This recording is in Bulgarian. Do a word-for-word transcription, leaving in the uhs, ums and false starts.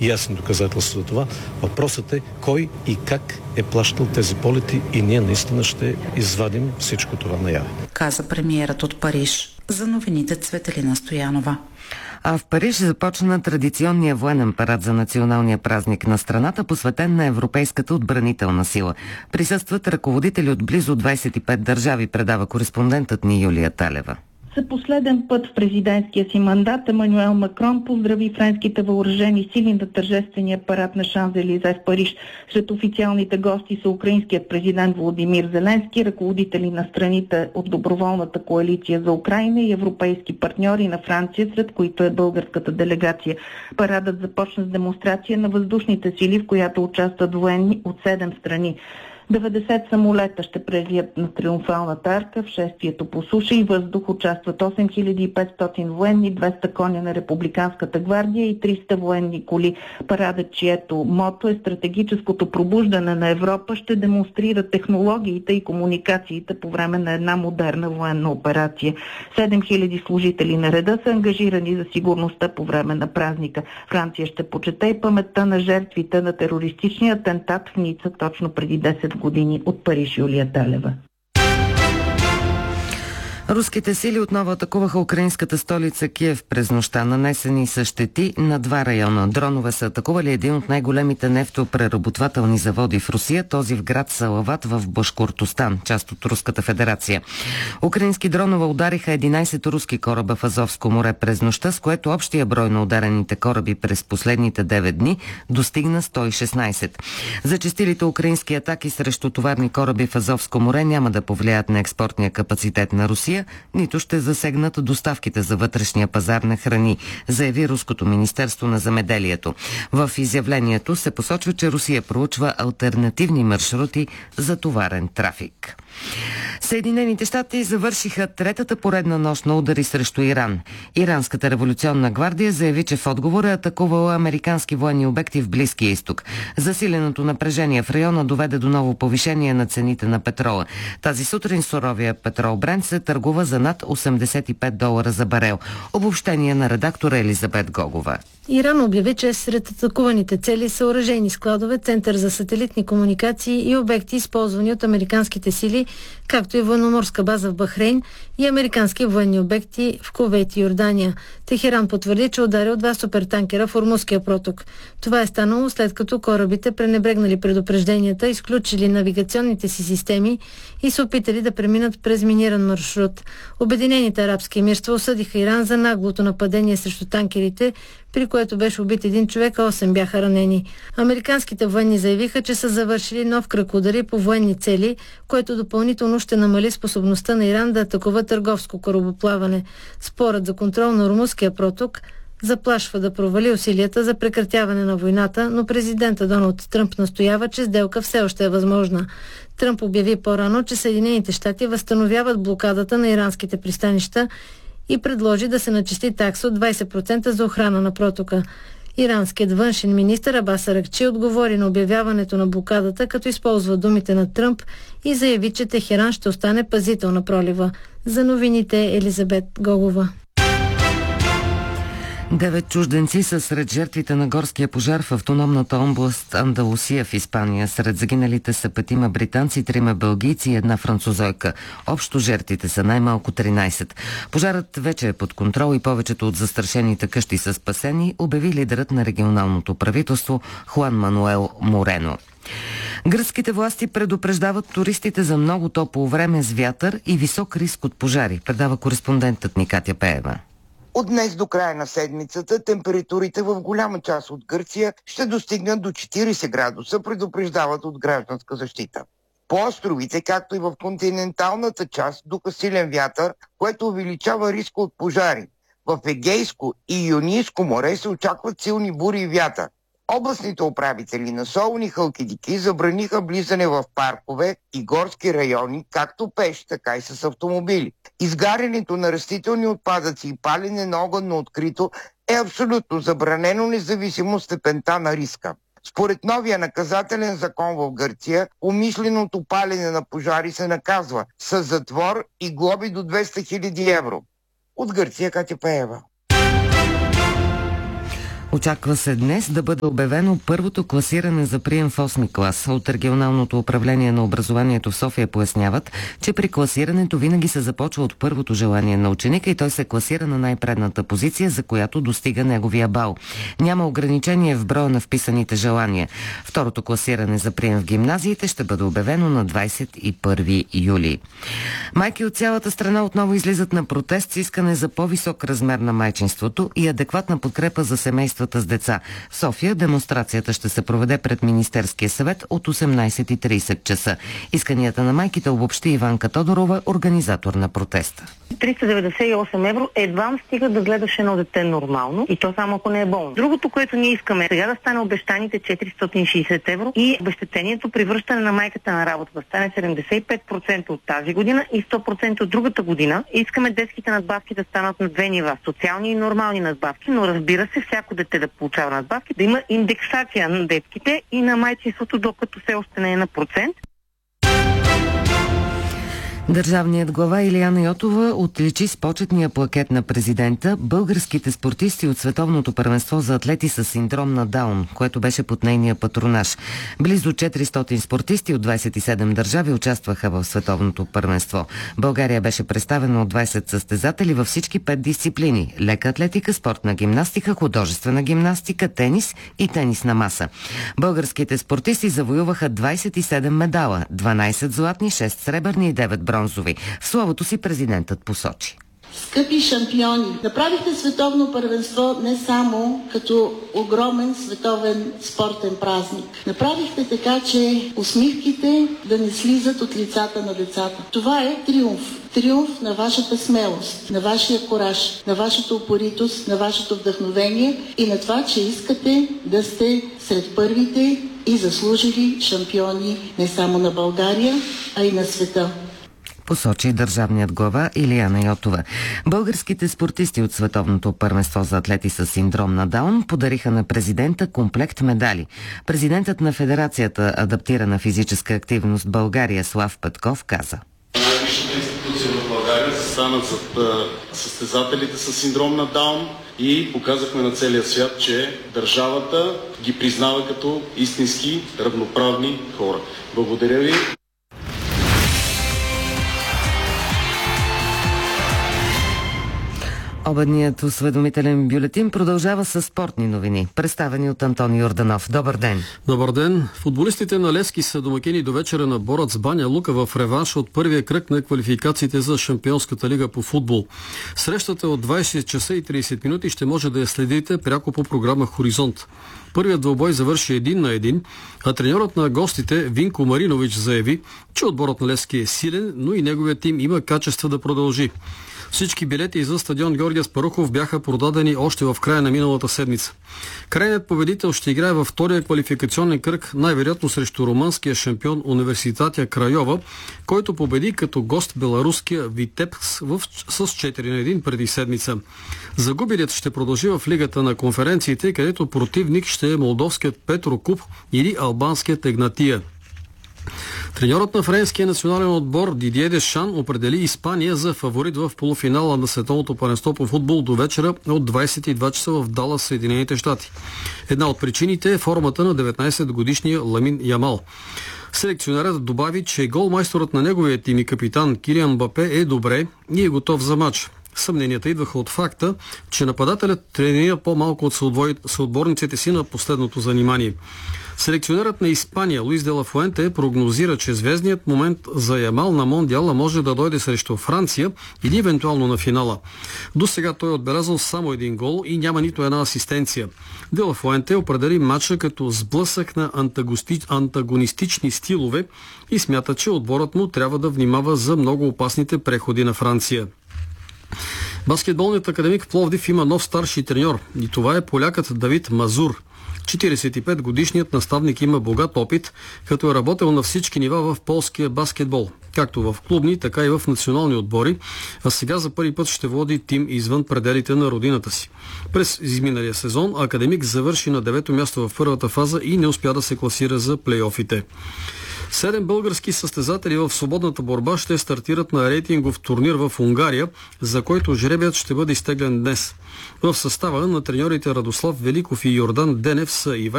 ясни доказателства за това. Въпросът е кой и как е плащал тези полети и ние наистина ще извадим всичко това наяве. Каза премиерът от Париж. За новините Цветелина Стоянова. А в Париж започна традиционния военен парад за националния празник на страната, посветен на европейската отбранителна сила. Присъстват ръководители от близо двадесет и пет държави, предава кореспондентът ни Юлия Талева. За последен път в президентския си мандат Емануел Макрон поздрави френските въоръжени сили на тържествения парад на Шанзелизе в Париж. Сред официалните гости са украинският президент Володимир Зеленски, ръководители на страните от доброволната коалиция за Украйна и европейски партньори на Франция, сред които е българската делегация. Парадът започна с демонстрация на въздушните сили, в която участват военни от седем страни. деветдесет самолета ще прелият на Триумфалната арка. В шествието по суша и въздух участват осем хиляди и петстотин военни, двеста коня на Републиканската гвардия и триста военни коли. Парадът, чието мото е стратегическото пробуждане на Европа, ще демонстрира технологиите и комуникациите по време на една модерна военна операция. седем хиляди служители на реда са ангажирани за сигурността по време на празника. Франция ще почете и паметта на жертвите на терористичния атентат в Ница точно преди десет години. От Париж, Юлия Талева. Руските сили отново атакуваха украинската столица Киев през нощта. Нанесени са щети на два района. Дронове са атакували един от най-големите нефтопреработвателни заводи в Русия, този в град Салават в Башкортостан, част от Руската федерация. Украински дронове удариха единадесет руски кораба в Азовско море през нощта, с което общия брой на ударените кораби през последните девет дни достигна сто и шестнадесет. Зачестилите украински атаки срещу товарни кораби в Азовско море няма да повлияят на експортния капацитет на Русия, нито ще засегнат доставките за вътрешния пазар на храни, заяви Руското министерство на земеделието. В изявлението се посочва, че Русия проучва алтернативни маршрути за товарен трафик. Съединените щати завършиха третата поредна нощ на удари срещу Иран. Иранската революционна гвардия заяви, че в отговор е атакувала американски военни обекти в Близкия изток. Засиленото напрежение в района доведе до ново повишение на цените на петрола. Тази сутрин суровия петрол Брент се търгува за над осемдесет и пет долара за барел. Обобщение на редактора Елизабет Гогова. Иран обяви, че сред атакуваните цели са оръжейни складове, център за сателитни комуникации и обекти, използвани от американските сили, както и военноморска база в Бахрейн и американски военни обекти в Кувейт и Йордания. Техеран потвърди, че ударил два супертанкера в Ормузския проток. Това е станало след като корабите пренебрегнали предупрежденията, изключили навигационните си системи и се опитали да преминат през миниран маршрут. Обединените арабски емирства осъдиха Иран за наглото нападение срещу танкерите, при което беше убит един човек, а осем бяха ранени. Американските военни заявиха, че са завършили нов кръг удари по военни цели, което допълнително ще намали способността на Иран да атакува търговско корабоплаване. Спорът за контрол на Ормузския проток заплашва да провали усилията за прекратяване на войната, но президента Доналд Тръмп настоява, че сделка все още е възможна. Тръмп обяви по-рано, че Съединените щати възстановяват блокадата на иранските пристанища и предложи да се начисли такса от двадесет процента за охрана на протока. Иранският външен министър Абас Аракчи отговори на обявяването на блокадата, като използва думите на Тръмп и заяви, че Техеран ще остане пазител на пролива. За новините Елизабет Гогова. Девет чужденци са сред жертвите на горския пожар в автономната област Андалусия в Испания. Сред загиналите са петима британци, трима белгийци и една французойка. Общо жертвите са най-малко тринадесет. Пожарът вече е под контрол и повечето от застрашените къщи са спасени, обяви лидерът на регионалното правителство Хуан Мануел Морено. Гръцките власти предупреждават туристите за много топло време с вятър и висок риск от пожари, предава кореспондентът ни Катя Пеева. От днес до края на седмицата температурите в голяма част от Гърция ще достигнат до четиридесет градуса, предупреждават от Гражданска защита. По островите, както и в континенталната част, духа силен вятър, което увеличава риска от пожари. В Егейско и Йонийско море се очакват силни бури и вятър. Областните управители на Солун и Халкидики забраниха влизане в паркове и горски райони, както пеш, така и с автомобили. Изгарянето на растителни отпадъци и палене на огън на открито е абсолютно забранено, независимо от степента на риска. Според новия наказателен закон в Гърция, умишленото палене на пожари се наказва с затвор и глоби до двеста хиляди евро. От Гърция Катя Пеева. Очаква се днес да бъде обявено първото класиране за прием в осми клас. От регионалното управление на образованието в София поясняват, че при класирането винаги се започва от първото желание на ученика и той се класира на най-предната позиция, за която достига неговия бал. Няма ограничение в броя на вписаните желания. Второто класиране за прием в гимназиите ще бъде обявено на двадесет и първи юли. Майки от цялата страна отново излизат на протест с искане за по-висок размер на майчинството и адекватна подкрепа за семействата с деца. В София демонстрацията ще се проведе пред Министерския съвет от осемнадесет и тридесет часа. Исканията на майките обобщи Иванка Тодорова, организатор на протеста. триста деветдесет и осем евро едва стига да гледаш едно дете нормално и то само ако не е болно. Другото, което ние искаме, сега да стане обещаните четиристотин и шейсет евро и обезщетението при връщане на майката на работа да стане седемдесет и пет процента от тази година и сто процента от другата година. Искаме детските надбавки да станат на две нива, социални и нормални надбавки, но разбира се, всяко дете да получава надбавки, да има индексация на детските и на майчинството, докато все още не е на процент. Държавният глава Илияна Йотова отличи с почетния плакет на президента българските спортисти от Световното първенство за атлети с синдром на Даун, което беше под нейния патронаж. Близо четиристотин спортисти от двадесет и седем държави участваха в Световното първенство. България беше представена от двадесет състезатели във всички пет дисциплини – лека атлетика, спортна гимнастика, художествена гимнастика, тенис и тенис на маса. Българските спортисти завоюваха двадесет и седем медала – дванадесет златни, шест сребърни и девет бронзови. В словото си президентът посочи: Скъпи шампиони, направихте световно първенство не само като огромен световен спортен празник. Направихте така, че усмивките да не слизат от лицата на децата. Това е триумф. Триумф на вашата смелост, на вашия кураж, на вашата упоритост, на вашето вдъхновение и на това, че искате да сте сред първите и заслужили шампиони не само на България, а и на света. Посочи държавният глава Илияна Йотова. Българските спортисти от Световното първенство за атлети с синдром на Даун подариха на президента комплект медали. Президентът на Федерацията адаптирана физическа активност България Слав Петков каза: Най-висшата институция в България застана зад състезателите с синдром на Даун и показахме на целия свят, че държавата ги признава като истински равноправни хора. Благодаря ви. Обедният осведомителен бюлетин продължава с спортни новини, представени от Антони Йорданов. Добър ден! Добър ден! Футболистите на Левски са домакини до вечера на Борац Баня Лука в реванш от първия кръг на квалификациите за Шампионската лига по футбол. Срещата от двадесет часа и тридесет минути ще може да я следите пряко по програма Хоризонт. Първият двубой завърши един на един, а треньорът на гостите Винко Маринович заяви, че отборът на Левски е силен, но и неговият тим има качества да продължи. Всички билети за стадион Георги Аспарухов бяха продадени още в края на миналата седмица. Крайният победител ще играе във втория квалификационен кръг, най-вероятно срещу румънския шампион Университатия Крайова, който победи като гост беларуския Витебск с четири на един преди седмица. Загубилият ще продължи в Лигата на конференциите, където противник ще е молдовският Петрокуб или албанският Егнатия. Треньорът на френския национален отбор Дидие Дешан определи Испания за фаворит в полуфинала на Световното първенство по футбол до вечера от двадесет и два часа в Далас, Съединените щати. Една от причините е формата на деветнадесетгодишния Ламин Ямал. Селекционерът добави, че голмайсторът на неговия тим и капитан Килиан Мбапе е добре и е готов за матч. Съмненията идваха от факта, че нападателят тренира по-малко от съотборниците си на последното занимание. Селекционерът на Испания Луис де ла Фуенте прогнозира, че звездният момент за Ямал на Мондиала може да дойде срещу Франция или евентуално на финала. До сега той е отбелязал само един гол и няма нито една асистенция. Де ла Фуенте определи матча като сблъсък на антагонистични стилове и смята, че отборът му трябва да внимава за много опасните преходи на Франция. Баскетболният академик в Пловдив има нов старши треньор и това е полякът Давид Мазур. четиридесет и пет годишният наставник има богат опит, като е работил на всички нива в полския баскетбол, както в клубни, така и в национални отбори, а сега за първи път ще води тим извън пределите на родината си. През изминалия сезон академик завърши на девето място в първата фаза и не успя да се класира за плейофите. Седем български състезатели в свободната борба ще стартират на рейтингов турнир в Унгария, за който жребият ще бъде изтеглен днес. В състава на треньорите Радослав Великов и Йордан Денев са Иван